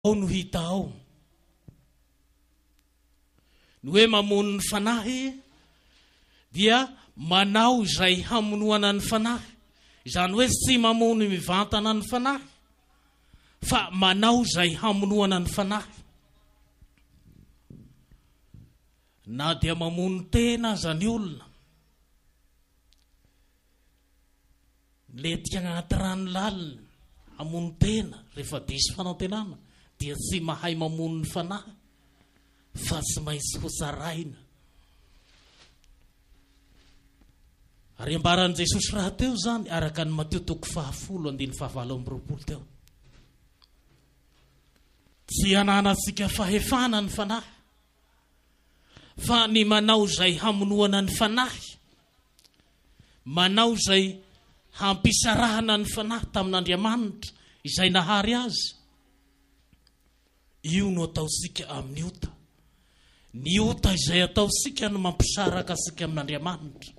no hita ao. Ny hoe mamono ny fanahy dia manao izay hamonoana ny fanahy. Izany hoe tsy mamono mivantana ny fanahy, fa manao izay hamonoana ny fanahy. Na dia mamono tena zany olona, letika agnaty rano lalina, hamono tena rehefa diso fanantenana, dia tsy mahay mamono ny fanahy, fa tsy maintsy ho tsaraina. Ary ambaran'i Jesosy raha teo zany araka ny Mateo 10:19 teo. Tsy ananantsika fahefana ny fanahy, fa ny manao izay hamonoana ny fanahy, manao izay hampisarahana ny fanahy tamin'Andriamanitra izay nahary azy. Io no ataosika amin'ny ota. Ny ota izay ataosika no mampisaraka asika amin'Andriamanitra.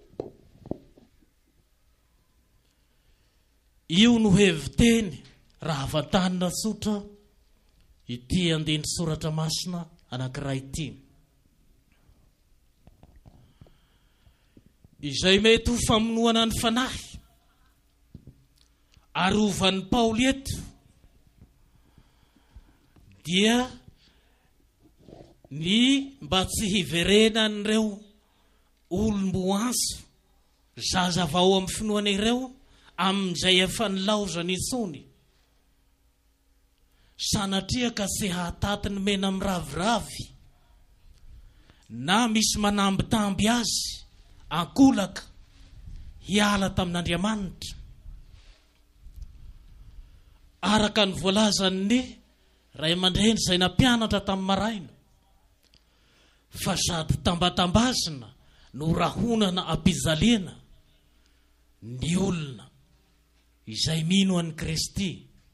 Io no heviteny raha avantanina tsotra ity andiny soratra masina anankiray ity. Izay mety ho famonoana ny fanahy arovan'ny Paoly eto dia ny mba tsy hiverenan'ireo olom-boanso zaza vao amin'ny finoana ireo amin'izay efa nilaozany itsony, sanatria ka tsy hahataty ny mena miraviravy na misy manambitamby azy ankolaka hiala tamin'Andriamanitra. Araka ny voalazan'ny ray aman-dreny izay nampianatra tamin'ny maraina, fa sady tambatambazina no rahonana ampijaliana ny olona izay mino an'i Kristy.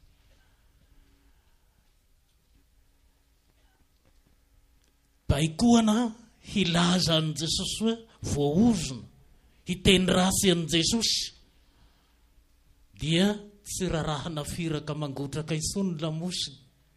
Baikoana hilaza an'i Jesosy hoe voaozona, hiteny rasy an'i Jesosy, dia tsy rarahana firaka mangotraka intsony ny lamosiny.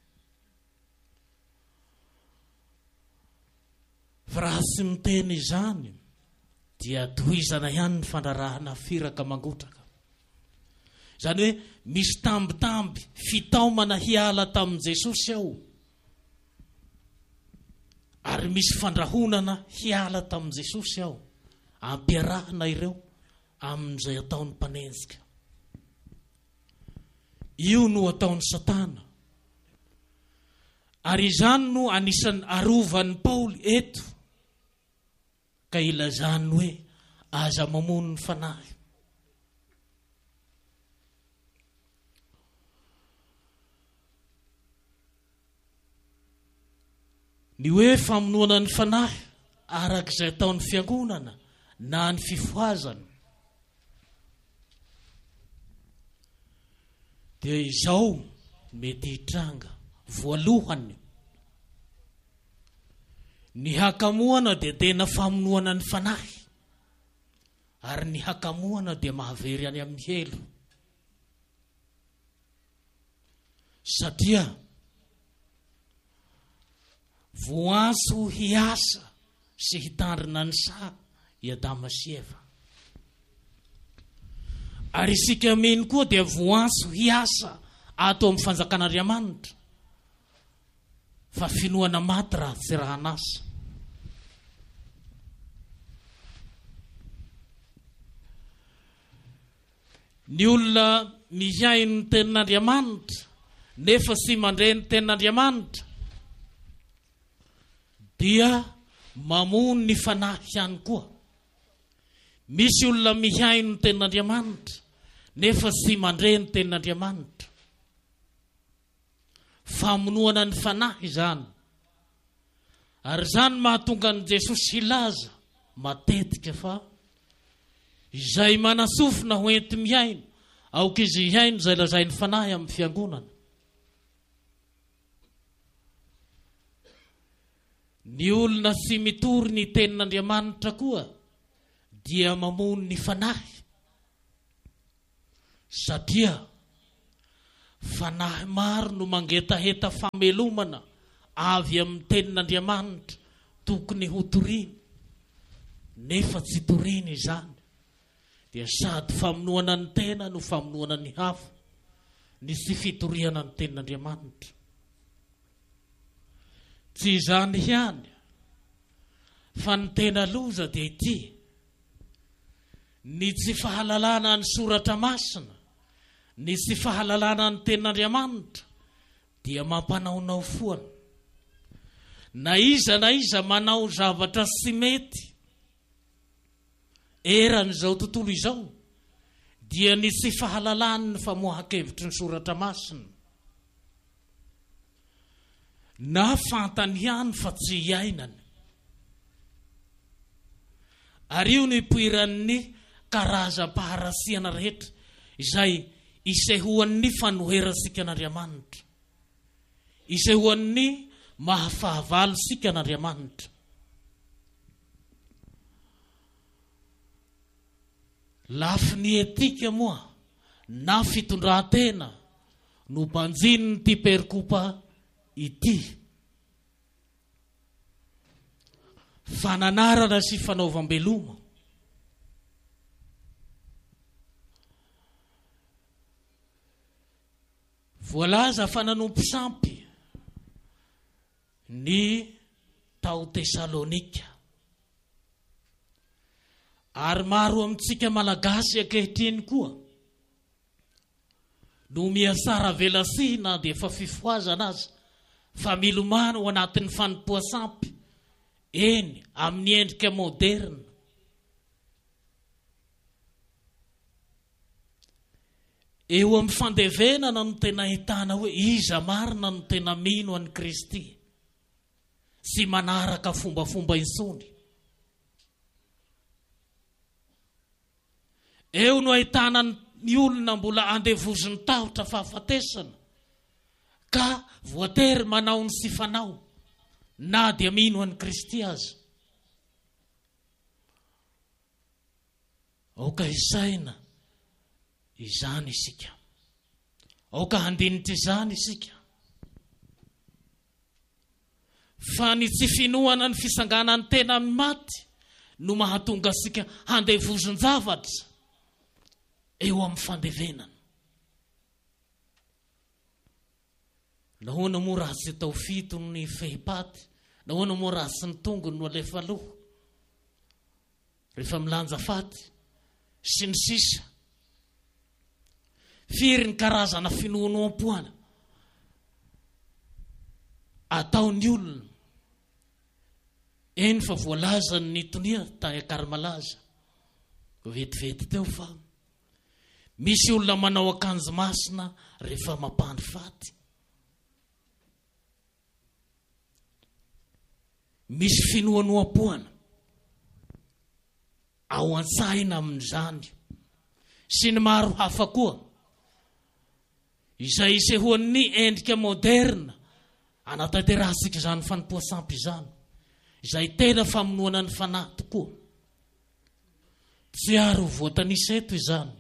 Fa raha tsy miteny izany dia tohizana ihany ny fandrarahana firaka mangotraka. Izany hoe misy tambitamby fitaomana hiala tamin'i Jesosy ao, ary misy fandrahonana hiala tamin'i Jesosy ao, ampiarahana ireo amin'izay ataon'ny mpanenjika. Io no ataon'ny Satana. Ary izany no anisan'ny arovan'ny Paoly eto, ka ilazany hoe aza mamono ny fanahy. Ny hoe famonoana ny fanahy arak'izay ataon'ny fiangonana na ny fifoazana dia izao mety hitranga. Voalohany, ny hakamoana dia tena famonoana ny fanahy, ary ny hakamoana dia mahavery any amin'ny helo. Satria voanso hiasa sy hitandrina ny sa i Adama sy Eva. Ary isika miny koa dia voanso hiasa ato amin'ny fanjakan'Andriamanitra, fa finoana maty raha tsy raha nasa. Ny olona mihaino ny tenin'Andriamanitra nefa tsy mandre ny tenin'Andriamanitra dia mamono ny fanahy ihany koa. Misy olona mihaino ny tenin'Andriamanitra nefa tsy mandre ny tenin'Andriamanitra. Famonoana ny fanahy izany. Ary izany mahatonga an'i Jesosy hilaza matetika fa izay manasofina ho enti mihaino, aoka izy hihaino izay lazain'ny fanahy amin'ny fiangonana. Ny olona tsy mitory ny tenin'Andriamanitra koa dia mamono ny fanahy, satria fanahy maro no mangetaheta famelomana avy amin'ny tenin'Andriamanitra tokony ho toriana nefa tsy toriana izany dia sady famonoana ny tena no famonoana ny hafa ny tsy fitoriana ny tenin'Andriamanitra. Tsy izany ihany fa ny tena loza dia ity: ny tsy fahalalana ny soratra masina, ny tsy fahalalana ny tenin'Andriamanitra dia mampanaonao foana. Na iza manao zavatra tsy mety eran'izao tontolo izao dia ny tsy fahalalany ny famohan-kevitry ny soratra masina. Na fantany ihany fa tsy iainany. Ary io ny ipoiran'ny karazam-paharasiana rehetra izay isehoan'ny fanoheransika an'Andriamanitra, isehoan'ny mahafahavalo sika an'Andriamanitra. Lafy ny etika moa na fitondran-tena no banjiny ty perikopa ity. Fananarana sy fanaovam-beloma. Voalaza fa nanompo sampy ny tao Tesalonika. Ary maro amintsika malagasy ankehitriny koa no miasara velasina dia efa fifoazana azy fa milomano ao anatin'ny fanompoasampy eny amin'ny endrika moderna. Eo amin'ny fandevenana no tena ahitana hoe iza marina no tena mino an'i Kristy sy manaraka fombafomba intsony. Eo no ahitana ny olona mbola andevoziny tahotra fahafatesana ka voatery manao ny sy fanao na dia mino an'i Kristy aza. Oka isaina izany isika. Oka handinitra izany isika. Fa ny tsy finoana ny fisanganan'ny tena amin'ny maty no mahatonga asika handevozin-javatra eo amin'ny fandevenana. Nahoana moa raha tsy tao fito ny fehipaty, nahoana moa raha tsy ny tongony no alefa aloha rehefa milanja faty sy ny sisa. Firy ny karazana finoanoam-poana ataon'ny olona. Eny fa voalaza ny tonia tany Karmalaza vetivety teo fa misy olona manao akanjo masina rehefa mampandry faty. Misy finoanoam-poana ao an-tsaina amin'izany sy ny maro hafa koa izay isehoan'ny endrika moderna anatanterahasika izany fanompoasampy izany, izay tena famonoana ny fanahy tokoa. Tsy ary ho voatanisa eto izany.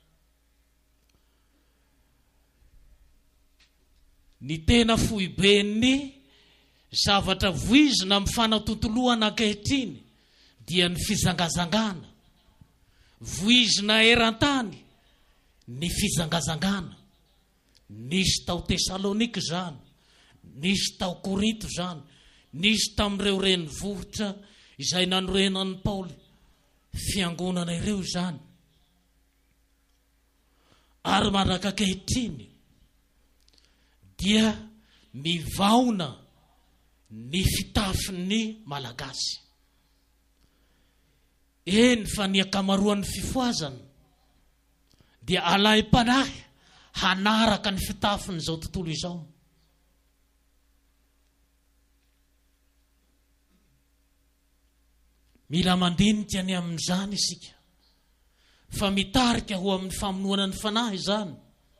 Ny tena foiben'ny zavatra voizina amin'ny fanatontoloana ankehitriny dia ny fizangazangana. Voizina eran-tany ny fizangazangana. Nisy tao Tesalonika zany, nisy tao Korinto zany, nisy tamin'ireo renivohitra izay nanorenan'ny Paoly fiangonana ireo zany. Ary manaraka ankehitriny dia mivaona ny fitafin'ny malagasy. Eny fa ny akamaroan'ny fifoazana dia alai-panahy hanaraka ny fitafiny izao tontolo izao. Mila mandinika ny amin'izany isika fa mitarika ho amin'ny famonoana ny fanahy izany.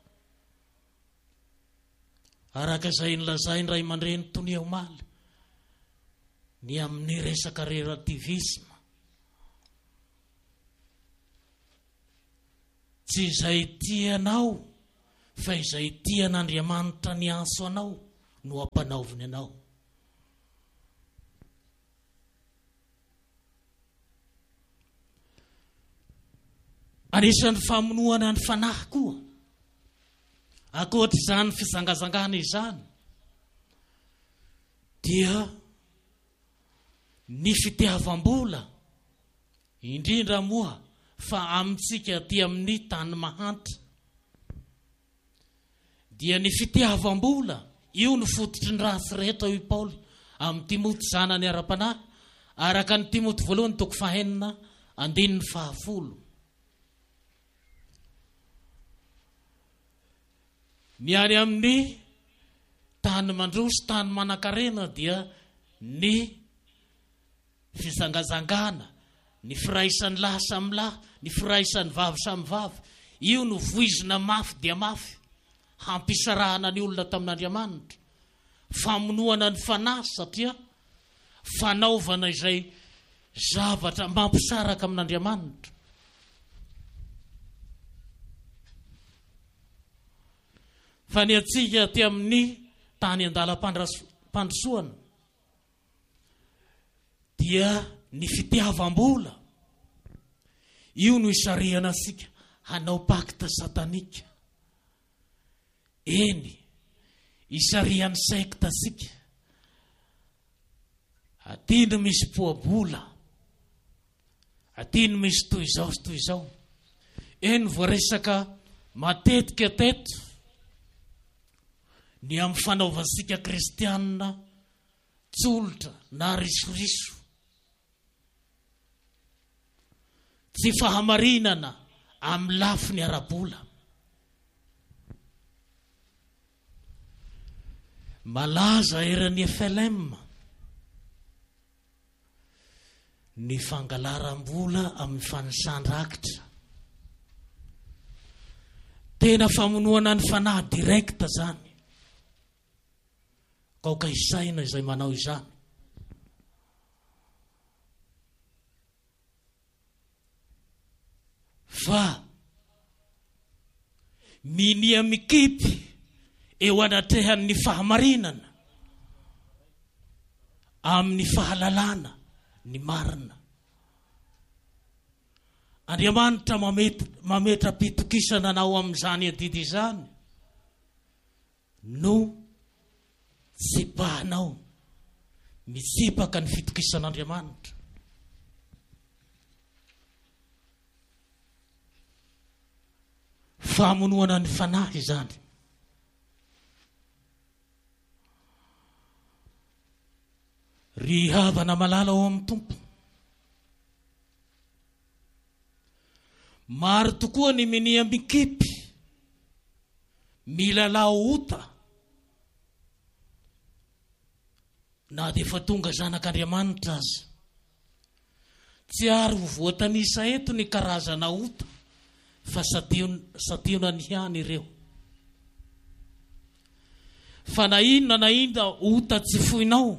Araka izay nilazainy Ray aman-dreny Tony Omaly ny amin'ny resaka relativisme. Tsy izay tianao fa izay tian'Andriamanitra ny anso anao no ampanaoviny anao. Anisan'ny famonoana ny fanahy koa, ankoatra izany fizangazangana izany, dia ny fitiavam-bola, indrindra moa fa amintsika aty amin'ny tany mahantra, dia ny fitiavam-bola io ny fototry ny ratsy rehetra io Paoly amin'ny Timoty zanany ara-panahy, araka ny Timoty 2:9-10. Ny any amin'ny tany mandroso, tany manan-karena dia ny fizangazangana, ny firaisan'ny lahy samy lahy, ny firaisan'ny vavy samy vavy, io no voizina mafy dia mafy hampisarahana ny olona tamin'Andriamanitra, famonoana ny fanahy satria fanaovana izay zavatra mampisaraka amin'Andriamanitra. Fa ny atsika aty amin'ny tany andalam-pandrosoana dia ny fitiavam-bola, io no isarihana asika hanao pacte satanika. Eny, isarihany secte asika. Aty no misy poabola, aty no misy toy izao sy toy izao. Eny voaresaka matetika teto ny amin'ny fanaovansika kristianina tsolotra na risoriso, tsy fahamarinana amin'ny lafiny ara-bola. Malaza eran'ny FLM ny fangalaram-bola amin'ny fanisandrakitra, tena famonoana ny fanahy direkta zany. Kaoka isaina izay manao izany. Fa minia mikipy eo anatrehan'ny fahamarinana amin'ny fahalalana ny marina. Andriamanitra mametra-pitokisana anao amin'izany adidy izany no sipahanao misipaka ny fitokisan'Andriamanitra. Famonoana ny fanahy izany. Ry havana malala ao amin'ny tompo, maro tokoa ny minia mikipy, milalao ota, na dia efa tonga zanak'Andriamanitra aza. Tsy ary ho voatanisa eto ny karazana ota, fa sationa ny hany ireo. Fa na inona ota tsy foinao,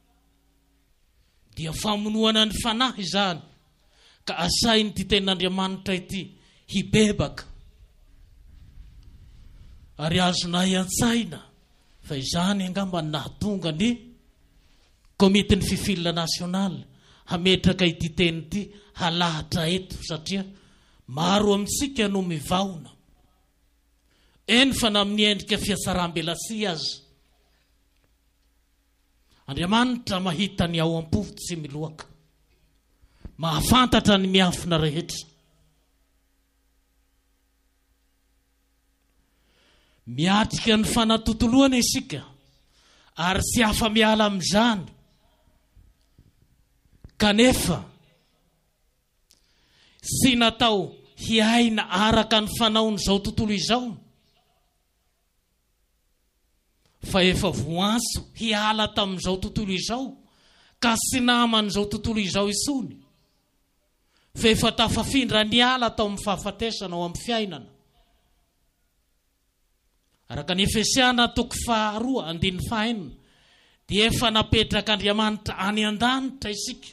dia famonoana ny fanahy izany, ka asainy ty tenin'Andriamanitra ity hibebaka. Ary azonay an-tsaina fa izany angamba nahatonga ny Komitin'ny Fifilina Nasionaly hametraka ity teny ity halahatra eto, satria maro amintsika no mivaona. Eny fa na amin'ny endrika fiatsaram-belasi aza. Andriamanitra mahita ny ao am-po tsy miloaka, mahafantatra ny miafina rehetra. Miatrika ny fanatotoloana isika ary tsy hafa miala amin'izany, kanefa sy natao hiaina araka ny fanaon'izao tontolo izao, fa efa voanso hiala tamin'izao tontolo izao, ka sy naman'izao tontolo izao isony, fa efa tafafindra ny ala tao amin'ny fahafatesana ao amin'ny fiainana. Araka ny Efesiana 2:2-5, dia efa napetraka Andriamanitra any an-danitra isika,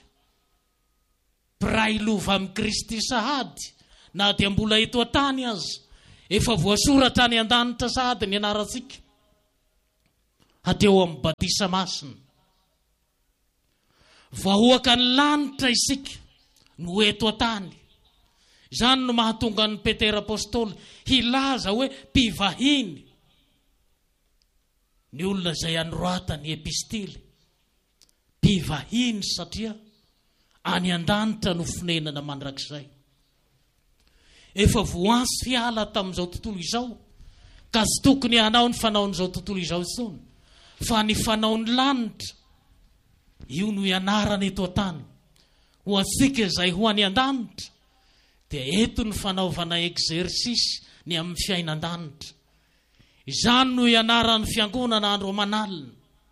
piray lova amin'ny Kristy sahady, na dia mbola eto an-tany aza, efa voasoratra ny an-danitra sady ny anarantsika hateo amin'ny batisa masina. Vahoaka ny lanitra isika no eto an-tany. Izany no mahatonga ny Petera apôstôly hilaza hoe mpivahiny ny olona izay anoratany epistily. Mpivahiny satria any an-danitra no fonenana mandrakizay. Efa voansy fiala tamin'izao tontolo izao ka tsy tokony hanao ny fanaon'izao tontolo izao intsony, fa ny fanaon'ny lanitra io no ianarana eto an-tany. Ho antsika izay ho any an-danitra dia eto ny fanaovana exercice ny amin'ny fiainan-danitra. Izany no ianaran'ny fiangonana andro aman'alina.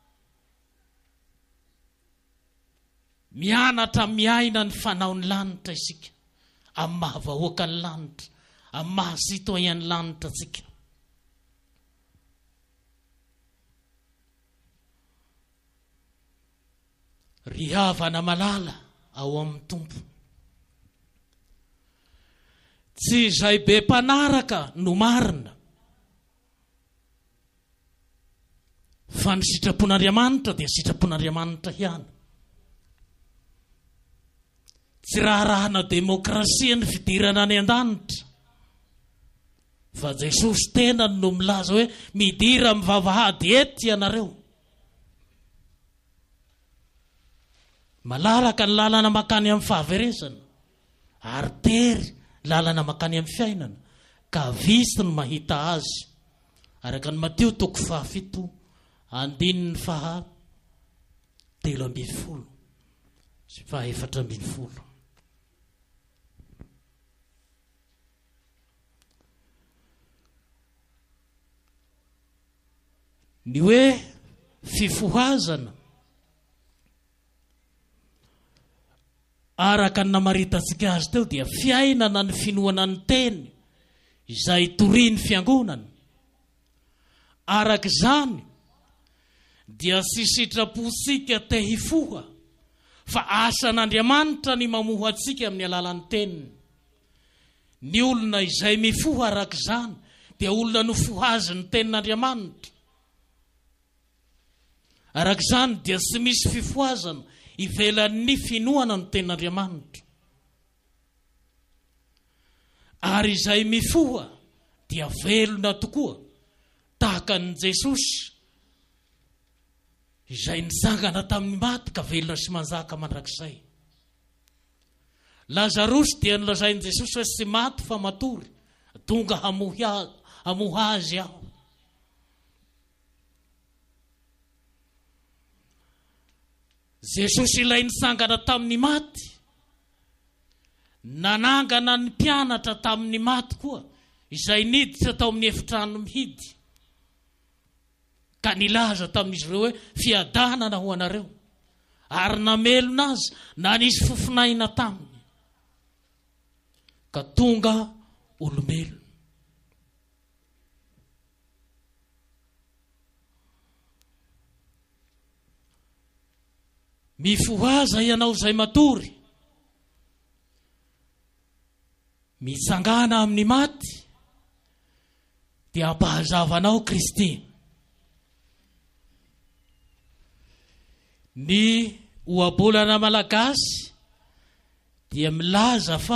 Mianatra miaina ny fanaon'ny lanitra isika amin'ny mahavahoaka ny lanitra, amin'ny mahasitoyan'ny lanitra tsika. Ry havana malala ao amin'ny tompo. Tsy izay be mpanaraka no marina, fa ny sitrapon'Andriamanitra dia sitrapon'Andriamanitra ihany. Tsy raharahana demokrasia ny fidirana any an-danitra, fa Jesosy tena no milaza hoe midira mivavahady ety ianareo. Malalaka ny lalana makany amin'ny fahaveresana, ary tery lalana makany amin'ny fiainana, ka visy no mahita azy. Araka ny Mateo 7:13-14. Ny hoe fifohazana araka ny namaritatsika azy teo dia fiainana ny finoana ny teny izay torian'ny fiangonana. Araka izany dia sy sitraposika te hifoha, fa asan'Andriamanitra ny mamoha atsika amin'ny alalan'ny teniny. Ny olona izay mifoha araka izany dia olona nofohazy ny tenin'Andriamanitra. Araka izany dia tsy misy fifohazana ivelan'ny finoana ny tenin'Andriamanitra. Ary izay mifoha dia velona tokoa, tahaka ny Jesosy izay nitsangana tamin'ny maty ka velona sy manjaka mandrakizay. Lazarosy dia nolazain'i Jesosy hoe tsy maty fa matory, tonga hamoha azy aho. Jesosy ilay nitsangana tamin'ny maty, nanangana ny mpianatra tamin'ny maty koa, izay niditra tao amin'ny efitrano mihidy, ka nilaza tamin'izy ireo hoe fiadanana ho anareo, ary namelona azy na nisy fofinaina taminy, ka tonga olombelona. Mifohaza ianao izay matory, mitsangana amin'ny maty, dia ampahazavanao Kristy. Ny ohabolana malagasy dia milaza fa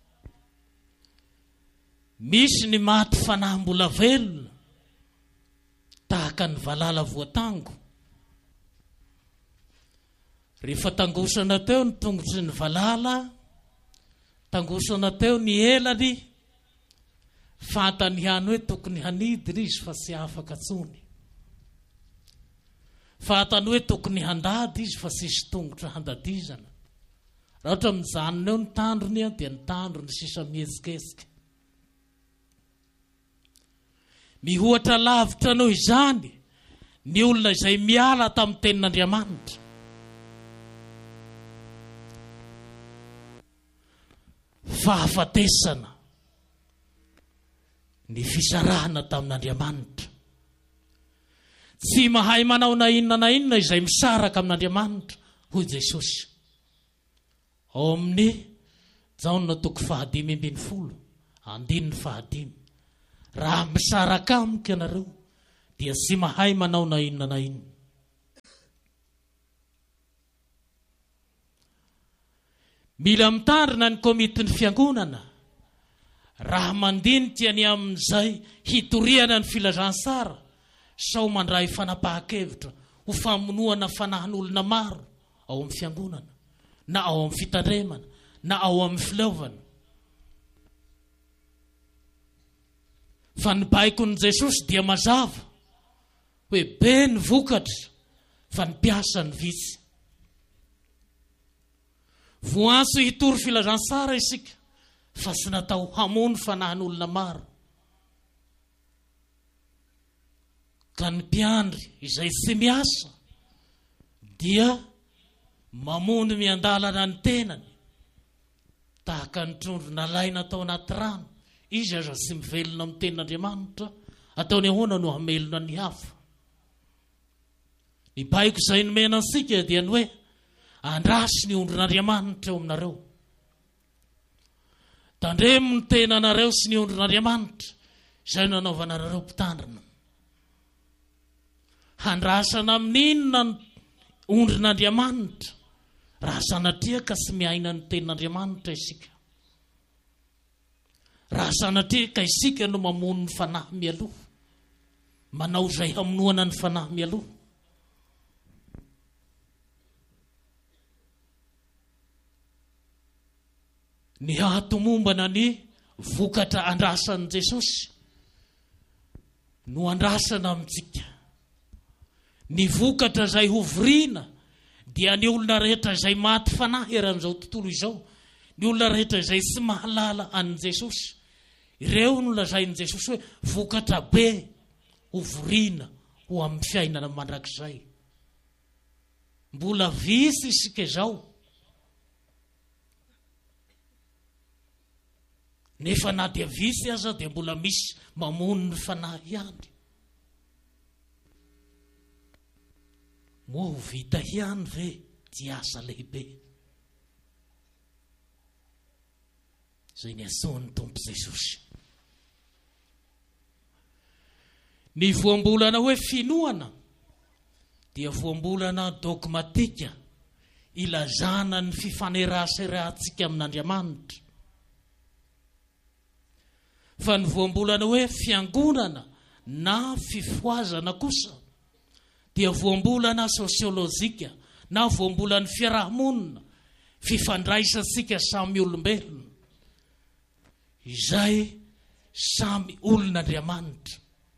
misy ny maty fanahy mbola velona tahaka ny valala voatango. Rehefa tangosana teo ny tongotry ny valala, tangosana teo ny elany, fantany ihany hoe tokony hanidina izy fa tsy afaka tsony. Fantany hoe tokony handady izy fa tsisy tongotra handadizana. Raha ohatra mijanona eo ny tandrony dia ny tandrony sisa mihetsiketsiky. Mihoatra lavitra noho izany ny olona izay miala tamin'ny tenin'Andriamanitra. Fahafatesana ny fisarahana tamin'Andriamanitra. Tsy mahay manao na inona izay misaraka amin'Andriamanitra hoy Jesosy. Ao amin'ny Jaona 5:15, 15. raha misaraka amika ianareo dia tsy mahay manao na inona na inona. Mila mitandrina ny komitin'ny fiangonana raha mandinika ny amin'izay hitoriana ny filazantsara sao mandray fanapahan-kevitra ho famonoana fanahin'olona maro ao amin'ny fiangonana na ao amin'ny fitandremana na ao amin'ny filaovana. Fa ny baikon'i Jesosy dia mazava hoe be ny vokatra fa ny mpiasa ny vitsy. Voanso hitory filazantsara isika fa tsy natao hamono fanahin'olona maro. Ka ny mpiandry izay tsy miasa dia mamono miandalana ny tenany tahaka ny trondro nalaina tao anaty rano. Izy aza tsy mivelona amin'ny tenin'Andriamanitra, ataony ahoana no hamelona ny hafa. Ny baiko izay nomena antsika dia ny hoe andrasy ny ondron'Andriamanitra eo aminareo. Tandremo ny tenanareo sy ny ondron'Andriamanitra izay nanaovanareo mpitandrina. Handrasana amin'inona ny ondron'Andriamanitra raha sanatria ka tsy miaina ny tenin'Andriamanitra isika. Raha sanatria ka isika no mamono ny fanahy mialoha, manao izay hamonoana ny fanahy mialoha. Ny hahatomombana ny vokatra andrasan'i Jesosy no andrasana amintsika. Ny vokatra izay hovoriana dia ny olona rehetra izay maty fanahy eran'izao tontolo izao, ny olona rehetra izay tsy mahalala an'i Jesosy. Ireo no lazain'i Jesosy hoe vokatra be hovoriana ho amin'ny fiainana mandrakizay. Mbola visy isika izao, nefa na dia visy aza dia mbola misy mamono ny fanahy ihany. Moa ho vita ihany ve dia asa lehibe izay ny asaon'ny Tompo Jesosy. Ny voambolana hoe finoana dia voambolana dogmatika ilazana ny fifaneraha-serantsika amin'Andriamanitra. Fa ny voambolana hoe fiangonana na fifoazana kosa dia voambolana sosiolojika na voambolana fiarahamonina, fifandraisantsika samy olombelona izay samy olon'Andriamanitra.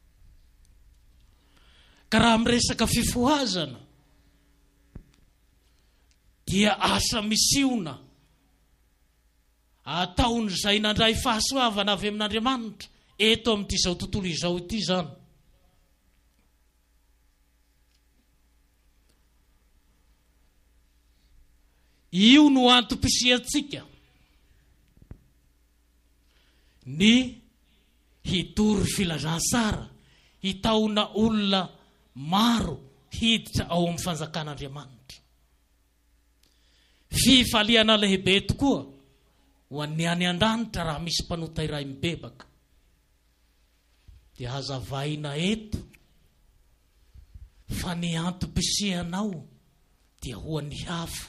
Ka raha miresaka fifoazana dia asa misiona ataon'izay nandray fahasoavana avy amin'Andriamanitra eto amin'ity izao tontolo izao ity zany. Io no antom-pisiantsika ny hitory filazantsara, hitaona olona maro hiditra ao amin'ny fanjakan'Andriamanitra. Fifaliana lehibe tokoa ho an'ny any an-danitra raha misy mpanota iray mibebaka. Dia hazavaina eto fa ny antom-pisianao dia ho an'ny hafa.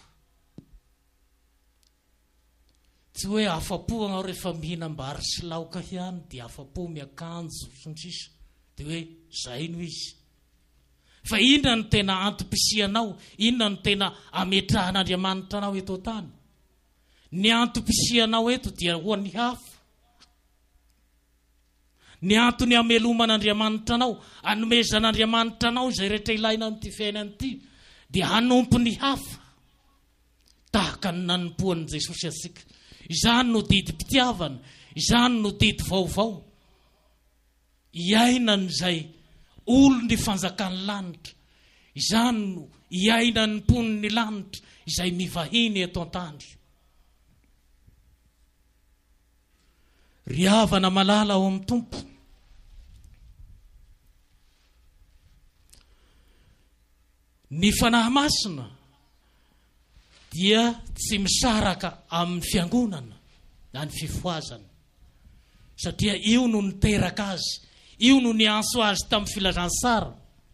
Tsy hoe afapo anao rehefa mihinam-bary sy laoka ihany dia afapo miakanjo sy ny sisa dia hoe zay no izy. Fa inona ny tena antom-pisianao, inona ny tena ametrahan'Andriamanitra anao eto tany? Ny antom-pisianao eto dia ho an'ny hafa. Ny antony ameloman'Andriamanitra anao, anomezan'Andriamanitra anao izay rehetra ilaina amin'ity fiainana ity dia hanompo ny hafa tahaka ny nanompoan'i Jesosy antsika. Izany no didim-pitiavana, izany no didy vaovao. Iaina n'izay olon'ny fanjakan'ny lanitra, izany no iaina ny mponiny lanitra izay mivahiny eto an-tany. Ry havana malala ao amin'ny Tompo, ny fanahy masina dia tsy misaraka amin'ny fiangonana na ny fifoazana. Satria io no niteraka azy, io no nianso azy tamin'ny filazantsara.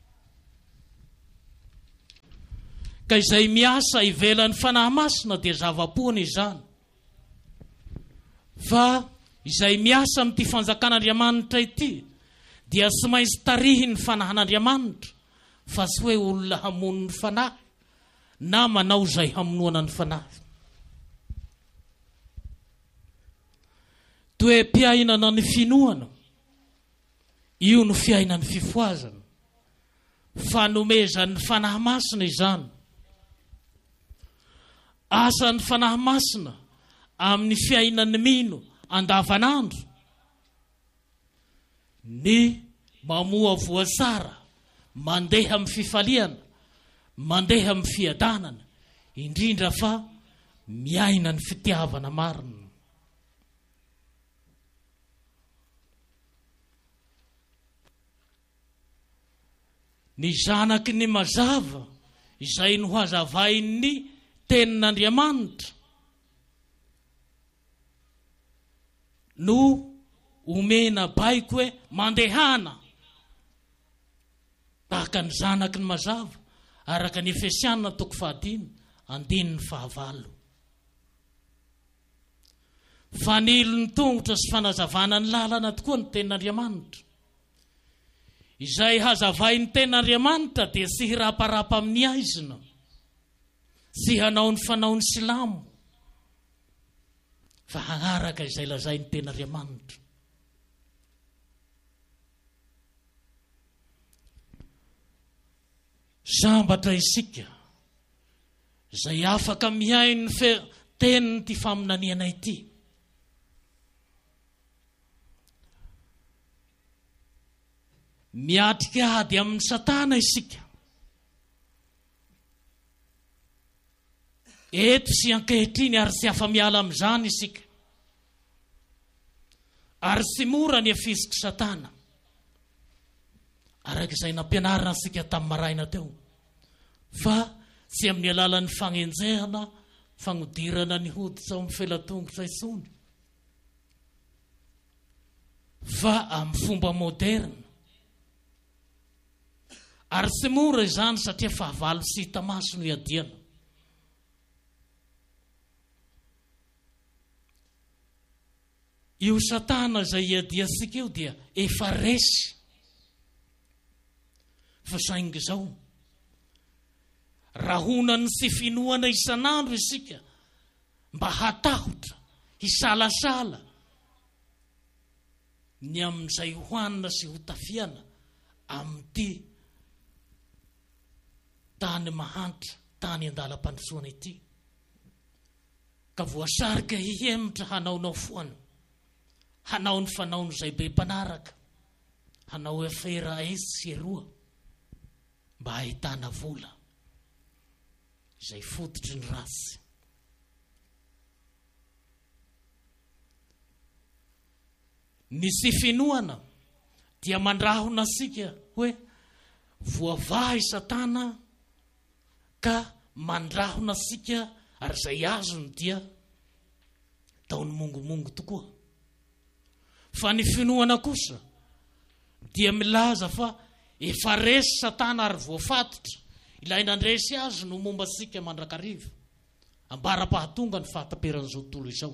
Ka izay miasa ivelan'ny fanahy masina dia zava-pohana izany. Fa izay miasa amin'ity fanjakan'Andriamanitra ity dia tsy maintsy tarihin'ny fanahan'Andriamanitra, fa tsy hoe olona hamono ny fanahy na manao izay hamonoana ny fanahy. Toe-piainana ny finoana, io no fiainan'ny fifoazana, fanomezan'ny fanahy masina izany. Asan'ny fanahy masina amin'ny fiainan'ny mino andavanandro ny mamoa voatsara, mandeha amin'ny fifaliana, mandeha amin'ny fiadanana, indrindra fa miaina ny fitiavana marina. Ny zanaky ny mazava izay no hazavain'ny tenin'Andriamanitra no omena baiko hoe mandehana tahaka ny zanaky ny mazava, araka ny Efesiana 5:5. Fanilo ny tongotra sy fanazavana ny lalana tokoa ny tenin'Andriamanitra. Izay hazavain'ny tenin'Andriamanitra dia tsy hiraparapa amin'ny aizina, tsy hanao ny fanaony silamo, fa hanaraka izay lazain'ny tenin'Andriamanitra. Sambatra isika izay afaka mihaino ny teniny ty faminaniana ity. Miatrika ady amin'ny Satana isika. Eto sy ankehitriny ary tsy afa-miala amin'izany isika. Ary tsy mora ny afisiky Satana. Araka izay nampianarina isika tamin'ny maraina teo. Fa tsy amin'ny alalan'ny fanenjehana, fagnodirana ny hoditra amin'ny felatongotra intsony, fa amin'ny fomba moderna. Ary tsy mora izany satria fahavalo sy hita maso no iadiana. Io Satana izay iadiantsika io dia efa resy. Fa saingy izao, rahonany sy finoana isan'andro isika mba hatahotra, hisalasala ny amin'izay hoanina sy hotafiana amin'ity tany mahantra, tany andalam-pandrosoana ity. Ka voasarika hihemitra hanaonao foana, hanao ny fanaony izay be mpanaraka, hanao efera esy sy eroa, mba ahitana vola izay fototry ny rasy. Ny sy finoana dia mandrahona sika hoe voavahy Satana ka mandrahona sika, ary izay azony dia taony mongomongo tokoa. Fa ny finoana kosa dia milaza fa efa resy Satana ary voafatotra, ilaina andresy azy no momba sika mandrakariva, ambara-pahatonga ny fahataperan'izao tontolo izao.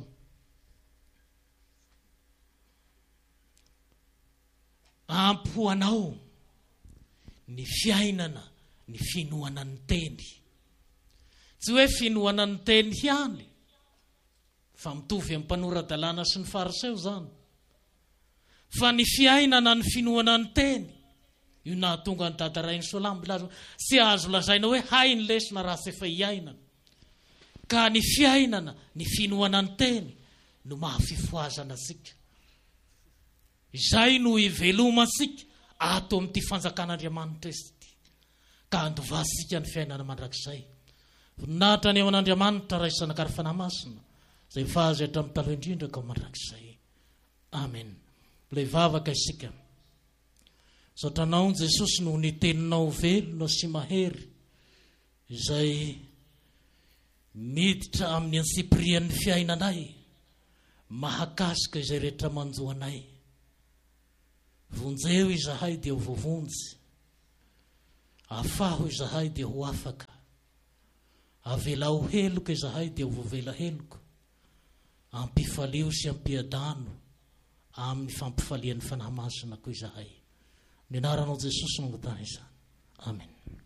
Ampy ho anao ny fiainana, ny finoana ny teny. Tsy hoe finoana ny teny ihany, fa mitovy amin'ny mpanorandalàna sy ny fariseo zany. Fa ny fiainana ny finoana ny teny, io nahatonga ny dadarainy Solamby laza, tsy azo lazaina hoe hay ny lesona raha tsy efa hiainana. Ka ny fiainana, ny finoana ny teny no mahafifoazana sika. Izay no ivelomansika ato amin'ity fanjakan'Andriamanitra ity, ka andovasika ny fiainana mandrakizay. Voninahitra ny eo an'Andriamanitra raha isanakary fanahy masina, izay fahazo hatramin'ny taloha indrindra ka mandrakizay. Amen. Ilay vavaka isika. Satranao Jesosy no ny teninao velona sy mahery, izay miditra amin'ny antsiprian'ny fiainanay, mahakasika izay rehetra manjoanay. Vonjeo izahay dia ho vovonjy, afaho izahay dia ho afaka, avela ho heloko izahay dia ho vovela heloko, ampifalio sy ampiadano amin'ny fampifalian'ny fanahy masina koa izahay. Ny anaranao Jesosy mangotany izany. Amen.